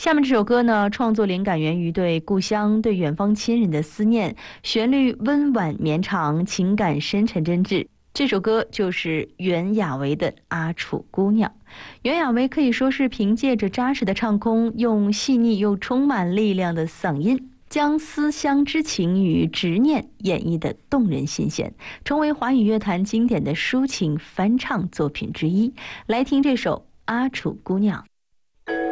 下面这首歌呢，创作灵感源于对故乡、对远方亲人的思念，旋律温婉绵长，情感深沉真挚。这首歌就是袁娅维的《阿楚姑娘》。袁娅维可以说是凭借着扎实的唱功，用细腻又充满力量的嗓音，将思乡之情与执念演绎得动人心弦，成为华语乐坛经典的抒情翻唱作品之一。来听这首《阿楚姑娘》。